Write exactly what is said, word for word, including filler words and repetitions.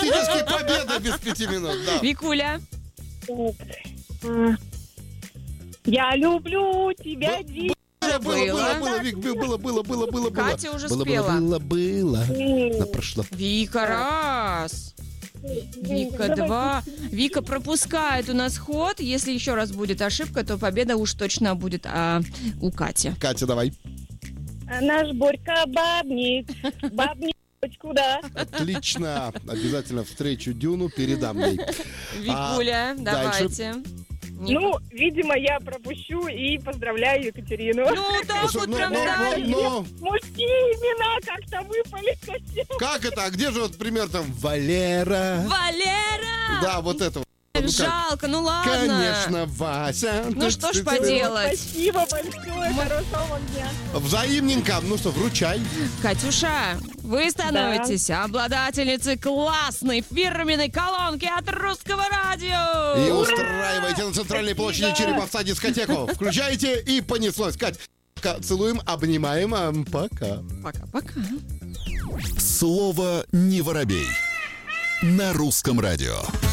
Практически победа без пяти минут, да. Викуля. Я люблю тебя, Ди. Было, было, Было. было, было, Вик, было, было, было, было, было. Катя уже было, спела. Было, было, было. На прошло. Вика раз. Вика два. Вика пропускает у нас ход. Если еще раз будет ошибка, то победа уж точно будет а, у Кати. Катя, давай. Наш Борька бабник. Бабничку, да. Отлично. Обязательно встречу Дюну передам ей. Викуля, А, давайте. Не- Ну, видимо, я пропущу и поздравляю Екатерину. Ну, так Слушай, вот ну, прям ну, да. ну, ну, Мужские имена как-то выпали совсем. как это? А где же вот пример там Валера? Валера! Да, вот это. Ну как? Жалко, ну ладно. Конечно, Вася. Ну что ж поделать. Спасибо большое, хорошего дня. Взаимненько. Ну что, вручай. Катюша, вы становитесь обладательницей классной фирменной колонки от Русского радио. И устраивайте на центральной площади Череповца дискотеку. Включайте и понеслось. Кать, целуем, обнимаем. а, Пока. Пока-пока. Слово «не воробей» на Русском радио.